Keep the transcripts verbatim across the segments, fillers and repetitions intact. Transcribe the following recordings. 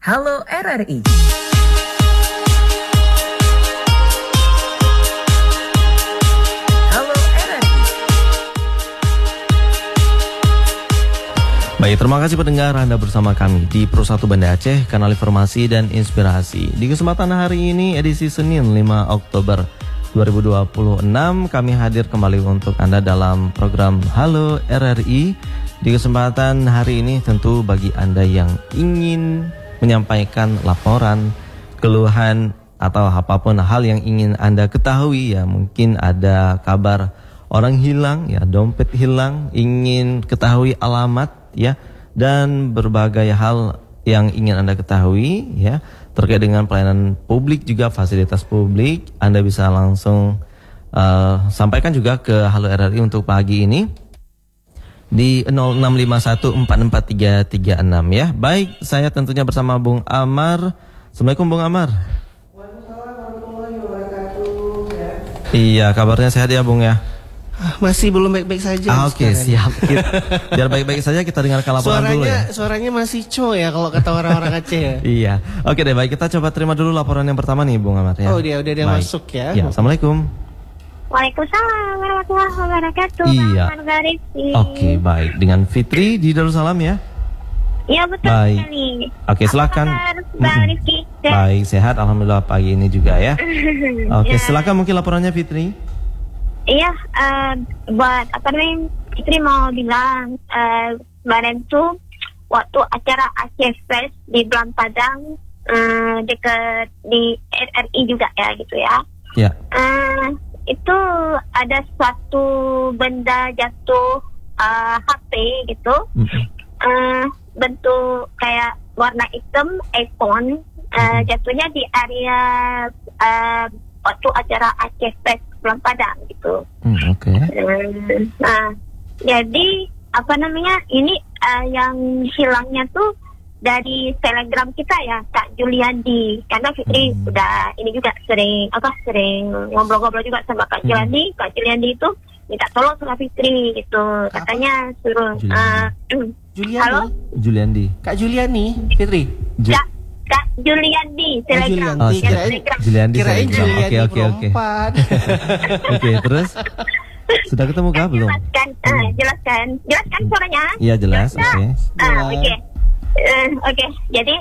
Halo R R I. Halo R R I. Baik, terima kasih pendengar, Anda bersama kami di Pro satu Banda Aceh, kanal informasi dan inspirasi. Di kesempatan hari ini, edisi Senin lima Oktober dua ribu dua puluh enam, kami hadir kembali untuk Anda dalam program Halo R R I. Di kesempatan hari ini tentu bagi Anda yang ingin menyampaikan laporan, keluhan, atau apapun hal yang ingin Anda ketahui, ya mungkin ada kabar orang hilang, ya dompet hilang, ingin ketahui alamat, ya, dan berbagai hal yang ingin Anda ketahui, ya, terkait dengan pelayanan publik juga fasilitas publik, Anda bisa langsung uh, sampaikan juga ke Halo R R I untuk pagi ini di nol enam lima satu empat empat tiga tiga enam, ya. Baik, saya tentunya bersama Bung Amar. Assalamualaikum Bung Amar. Waalaikumsalam warahmatullahi wabarakatuh. Ya. Iya, kabarnya sehat ya Bung ya? Masih belum baik-baik saja. Ah, Oke, okay, siap. Biar baik-baik saja kita dengarkan laporan suaranya, dulu ya. Suaranya masih co ya kalau kata orang-orang Aceh ya. Iya. Oke deh, baik, kita coba terima dulu laporan yang pertama nih Bung Amar ya. Oh, dia udah dia baik. masuk ya. Ya, Assalamualaikum. Waalaikumsalam warahmatullahi wabarakatuh. Iya. Oke, okay, baik. Dengan Fitri di Darussalam ya? Iya, betul baik. sekali. Oke, okay, silakan. Bang Rizky. Baik, sehat alhamdulillah pagi ini juga ya. Oke, okay, ya. silakan mungkin laporannya Fitri. Iya, uh, buat apa namanya? Fitri mau bilang uh, kemarin tuh waktu acara Aceh Fest di Belang Padang, uh, dekat di R R I juga ya gitu ya. Ya. Uh, itu ada suatu benda jatuh, uh, H P gitu, mm-hmm. uh, bentuk kayak warna hitam, iPhone, uh, mm-hmm. jatuhnya di area uh, waktu acara Aceh Fest Belang Padang gitu. Mm, Oke. Okay. Uh, nah, jadi apa namanya ini uh, yang hilangnya tuh dari telegram kita ya, Kak Juliandi. Karena Fitri hmm. udah ini juga sering apa sering ngobrol-ngobrol juga sama Kak hmm. Juliandi. Kak Juliandi itu minta tolong sama Fitri gitu. Katanya suruh Juliandi. Uh, Juliandi. Halo? Juliandi. Kak Juliani, Fitri. Ju- Kak, Kak Juliandi telegram. Oh, ya, telegram. Juliandi. Kirain Juliandi Oke, oke, oke. Oke, terus sudah ketemu kah belum? Jelaskan, uh, jelaskan, jelaskan suaranya. Iya jelas. Oke. Okay. Uh, oke. Okay. Uh, Oke, okay. jadi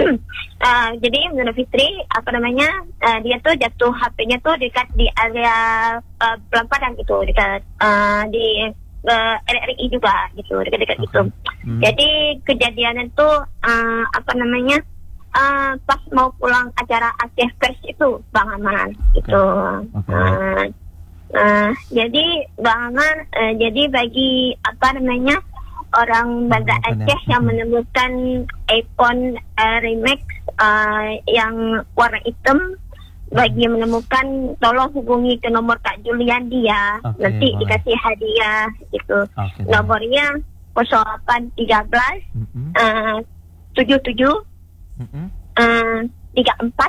uh, jadi menurut Fitri apa namanya uh, dia tuh jatuh H P-nya tuh dekat di area uh, Belang Padang gitu, dekat uh, di uh, R R I juga gitu, dekat-dekat okay. gitu. Hmm. Jadi kejadian itu uh, apa namanya uh, pas mau pulang acara Aceh Fest itu Bang Aman gitu. Okay. Okay. Uh, uh, jadi Bang Aman, uh, jadi bagi apa namanya orang Banda Aceh yang menemukan iPhone uh, Remax uh, yang warna hitam, bagi menemukan tolong hubungi ke nomor Kak Juliandi ya. Okay, nanti boleh. Dikasih hadiah gitu. Okay, nomornya nol delapan tiga belas tujuh tujuh tiga empat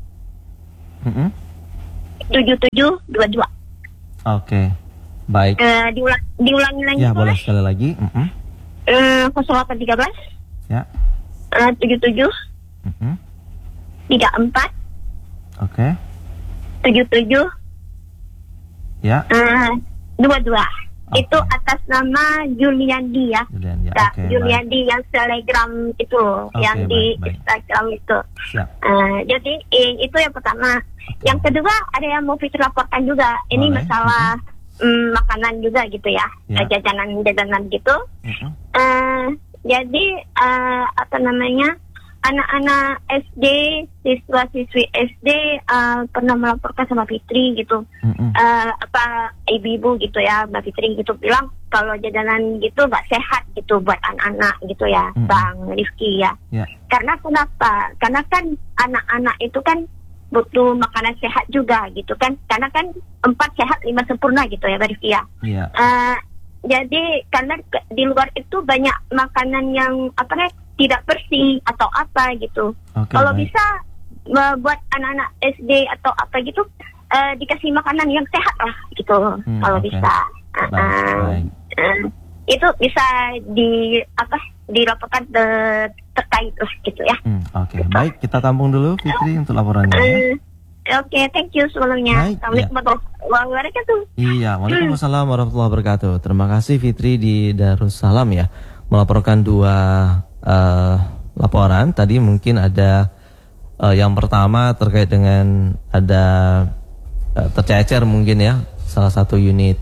tujuh tujuh dua dua. Oke, baik. Uh, diulang, diulangi lagi. Ya, boleh sekali lagi. Uh-huh. Uh, nol delapan tiga belas ya uh, tujuh tujuh uh-huh. tiga empat oke okay. tujuh tujuh ya uh, dua dua. Okay. Itu atas nama Juliandi ya, Juliandi, Kak okay, Juliandi yang Telegram itu okay, yang baik, di baik. Instagram itu. Uh, jadi eh, itu yang pertama. Okay. Yang kedua ada yang mau Fitri laporkan juga. Ini boleh. Masalah uh-huh. Mm, makanan juga gitu ya, yeah. jajanan-jajanan gitu. Uh-huh. Uh, jadi uh, apa namanya anak-anak S D, siswa-siswi S D uh, pernah melaporkan sama Fitri gitu, uh-huh. uh, apa ibu-ibu gitu ya, Mbak Fitri gitu bilang kalau jajanan gitu nggak sehat gitu buat anak-anak gitu ya, uh-huh. Bang Rizky ya. Yeah. Karena kenapa? Karena kan anak-anak itu kan butuh makanan sehat juga gitu kan, karena kan empat sehat lima sempurna gitu ya Mbak Rizky ya. Yeah. Uh, jadi karena di luar itu banyak makanan yang apa nih tidak bersih atau apa gitu. Okay, kalau baik. Bisa uh, buat anak-anak S D atau apa gitu uh, dikasih makanan yang sehat lah gitu. Hmm, kalau okay. bisa. Uh, baik, baik. Uh, itu bisa di apa dilaporkan de, terkait lah gitu ya. Hmm, Oke, okay. Baik, kita tampung dulu Fitri untuk laporannya. Uh, Oke, okay, thank you sebelumnya. Baik, Assalamualaikum ya. warahmatullahi wabarakatuh. Iya, waalaikumsalam warahmatullahi wabarakatuh. Terima kasih Fitri di Darussalam ya, melaporkan dua uh, laporan. Tadi mungkin ada uh, yang pertama terkait dengan ada uh, tercecer mungkin ya, salah satu unit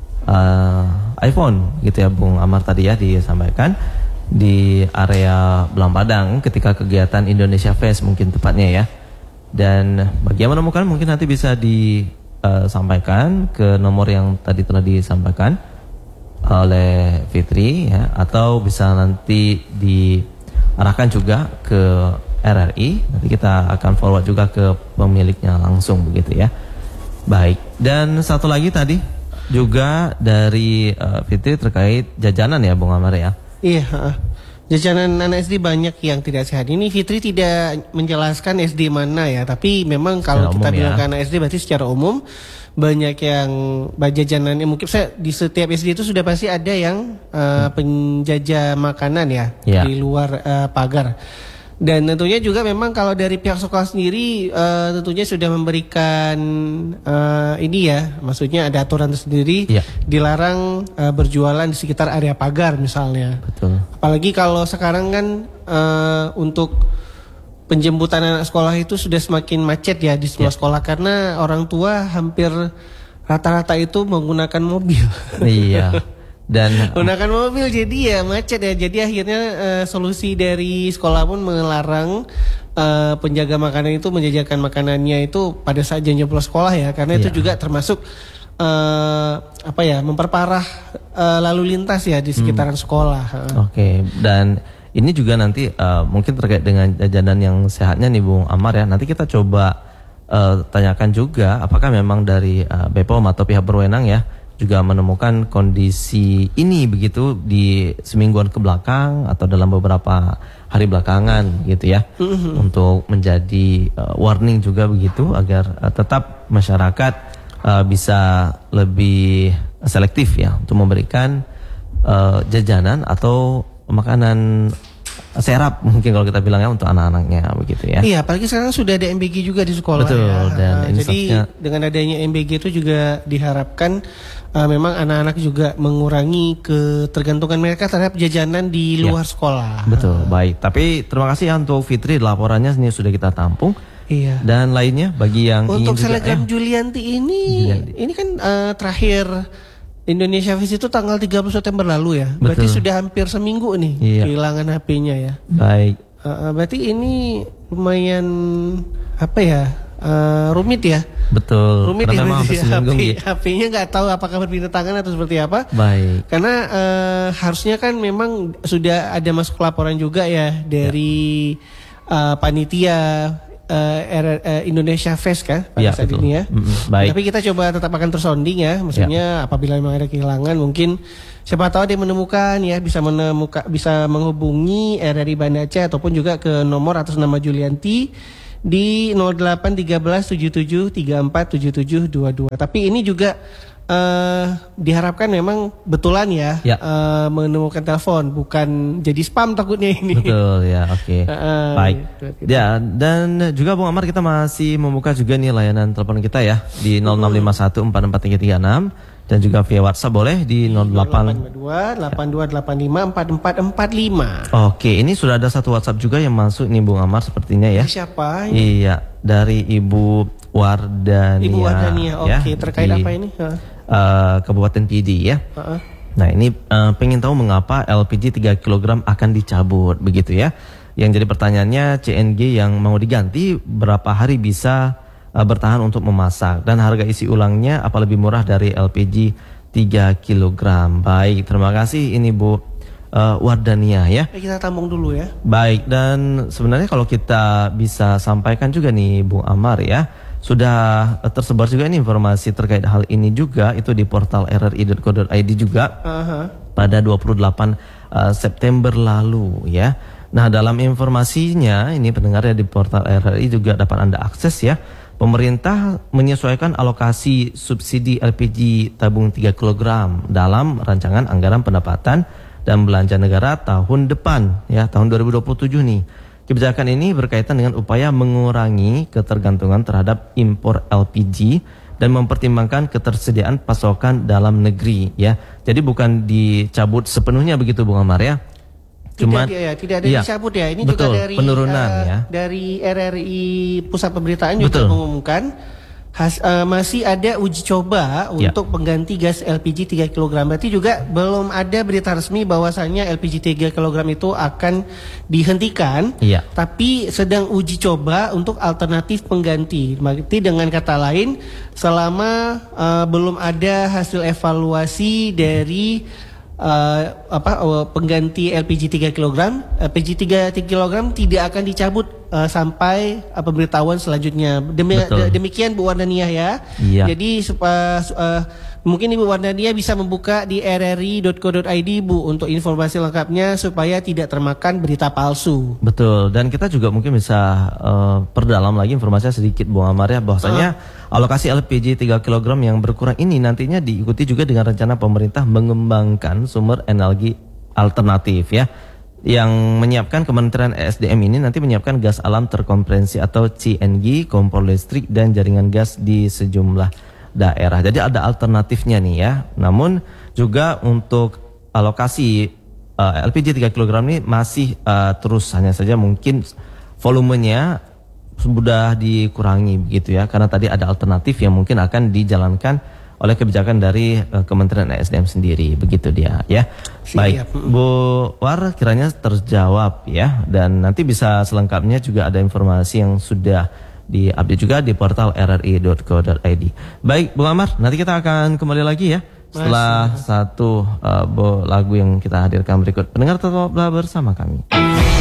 uh, iPhone gitu ya Bung Amar tadi ya disampaikan di area Belampadang ketika kegiatan Indonesia Fest mungkin tepatnya ya. Dan bagi yang menemukan mungkin nanti bisa disampaikan ke nomor yang tadi telah disampaikan oleh Fitri ya, atau bisa nanti diarahkan juga ke R R I. Nanti kita akan forward juga ke pemiliknya langsung begitu ya. Baik, dan satu lagi tadi juga dari uh, Fitri terkait jajanan ya Bung Amar ya. Iya, uh, jajanan anak S D banyak yang tidak sehat. Ini Fitri tidak menjelaskan S D mana ya, tapi memang kalau secara kita umum bilang ya. ke anak S D berarti secara umum banyak yang jajanannya mungkin saya di setiap S D itu sudah pasti ada yang uh, penjajah makanan ya, Ya. di luar uh, pagar. Dan tentunya juga memang kalau dari pihak sekolah sendiri uh, tentunya sudah memberikan uh, ini ya, maksudnya ada aturan tersendiri Ya. dilarang uh, berjualan di sekitar area pagar misalnya. Betul. Apalagi kalau sekarang kan uh, untuk penjemputan anak sekolah itu sudah semakin macet ya di semua Ya. sekolah karena orang tua hampir rata-rata itu menggunakan mobil. Iya. Dan Menggunakan mobil jadi ya macet ya. Jadi akhirnya uh, solusi dari sekolah pun melarang uh, penjaga makanan itu menjajakan makanannya itu pada saat jam pulang sekolah ya. Karena itu Iya. juga termasuk uh, apa ya, memperparah uh, lalu lintas ya di sekitaran sekolah. Uh. Oke, dan ini juga nanti uh, mungkin terkait dengan jajanan yang sehatnya nih Bung Amar ya. Nanti kita coba uh, tanyakan juga apakah memang dari uh, B P O M atau pihak berwenang ya juga menemukan kondisi ini begitu di semingguan ke belakang atau dalam beberapa hari belakangan gitu ya. Mm-hmm. Untuk menjadi uh, warning juga begitu agar uh, tetap masyarakat uh, bisa lebih selektif ya untuk memberikan uh, jajanan atau makanan serap mungkin kalau kita bilangnya untuk anak-anaknya begitu ya. Iya, apalagi sekarang sudah ada M B G juga di sekolah. Betul, ya. dan Nah, jadi insafnya- dengan adanya M B G itu juga diharapkan uh, memang anak-anak juga mengurangi ketergantungan mereka terhadap jajanan di Ya. luar sekolah. Betul, baik. Tapi terima kasih ya untuk Fitri, laporannya ini sudah kita tampung. Iya. Dan lainnya bagi yang Untuk ingin juga, selebgram ya. Julianti ini, Julianti. ini kan uh, terakhir Indonesia Fest itu tanggal tiga puluh September lalu ya. Berarti Betul. sudah hampir seminggu nih Iya. kehilangan H P-nya ya. Baik. Uh, uh, berarti ini lumayan apa ya? Uh, rumit ya. Betul. Rumit Karena ya memang berarti hampir seminggu, H P, gitu. H P-nya nggak tahu apakah berpindah tangan atau seperti apa. Baik. Karena uh, harusnya kan memang sudah ada masuk laporan juga ya dari uh, panitia uh, R- uh, Indonesia Fest kan pada Ya, saat betul. ini ya. Mm-mm, baik. Tapi kita coba tetap akan terus sounding ya. Maksudnya apabila memang ada kehilangan mungkin siapa tahu dia menemukan ya, bisa menemukan, bisa menghubungi R R I Banda Aceh ataupun juga ke nomor atas nama Julianti di nol delapan satu tiga tujuh tujuh tiga empat tujuh tujuh dua dua. Tapi ini juga uh, diharapkan memang betulan ya, Ya. uh, menemukan telepon, bukan jadi spam takutnya ini. Betul ya, oke. Uh, Baik. gitu. Ya, dan juga Bung Amar kita masih membuka juga nih layanan telepon kita ya di nol enam lima satu empat empat tiga tiga enam dan juga via WhatsApp boleh di nol delapan. dua delapan dua delapan lima empat empat empat lima. Oke, ini sudah ada satu WhatsApp juga yang masuk nih Bung Amar sepertinya ya. Siapa ini? Iya, dari Ibu Wardania. Ibu Wardania. Oke, ya, terkait di, apa ini? Hah? uh, Kabupaten P D ya. Uh-uh. Nah ini uh, pengen tahu mengapa L P G tiga kilogram akan dicabut begitu ya. Yang jadi pertanyaannya C N G yang mau diganti berapa hari bisa uh, bertahan untuk memasak. Dan harga isi ulangnya apa lebih murah dari L P G tiga kilogram. Baik, terima kasih ini Bu uh, Wardania ya. Eh, kita tampung dulu ya. Baik, dan sebenarnya kalau kita bisa sampaikan juga nih Bung Amar ya, sudah tersebar juga ini informasi terkait hal ini juga itu di portal r r i dot co dot i d juga Uh-huh. pada dua puluh delapan uh, September lalu ya. Nah, dalam informasinya ini pendengar ya di portal R R I juga dapat Anda akses ya. Pemerintah menyesuaikan alokasi subsidi L P G tabung tiga kilogram dalam rancangan anggaran pendapatan dan belanja negara tahun depan ya, tahun dua ribu dua puluh tujuh nih. Kebijakan ini berkaitan dengan upaya mengurangi ketergantungan terhadap impor L P G dan mempertimbangkan ketersediaan pasokan dalam negeri ya. Jadi bukan dicabut sepenuhnya begitu Bung Amar ya. Cuma tidak, ya, tidak ada ya, dicabut ya. Ini betul, juga dari penurunan uh, ya. Dari R R I Pusat Pemberitaan juga betul. mengumumkan has, uh, masih ada uji coba ya. untuk pengganti gas L P G tiga kilogram. Berarti juga belum ada berita resmi bahwasannya L P G tiga kilogram itu akan dihentikan. ya. Tapi sedang uji coba untuk alternatif pengganti. Berarti dengan kata lain, selama uh, belum ada hasil evaluasi dari Uh, apa uh, pengganti L P G tiga kilogram, L P G tiga kilogram tidak akan dicabut uh, sampai uh, pemberitahuan selanjutnya. Demi, de, demikian Bu Wardania ya. Iya. Jadi supaya uh, mungkin Ibu Wardania bisa membuka di r r i dot co dot i d Bu untuk informasi lengkapnya supaya tidak termakan berita palsu. Betul. Dan kita juga mungkin bisa uh, perdalam lagi informasinya sedikit Bu Amar ya, bahwasanya uh. alokasi L P G tiga kilogram yang berkurang ini nantinya diikuti juga dengan rencana pemerintah mengembangkan sumber energi alternatif ya, yang menyiapkan Kementerian E S D M ini nanti menyiapkan gas alam terkompresi atau C N G, kompor listrik dan jaringan gas di sejumlah daerah. Jadi ada alternatifnya nih ya. Namun juga untuk alokasi uh, L P G tiga kilogram ini masih uh, terus, hanya saja mungkin volumenya sudah dikurangi begitu ya, karena tadi ada alternatif yang mungkin akan dijalankan oleh kebijakan dari uh, Kementerian E S D M sendiri, begitu dia ya. Siap. Baik, Bu War, kiranya terjawab ya, dan nanti bisa selengkapnya juga ada informasi yang sudah diupdate juga di portal r r i dot co dot i d. Baik, Bung Amar, nanti kita akan kembali lagi ya setelah Mas, satu uh, lagu yang kita hadirkan berikut. Pendengar tetaplah bersama kami.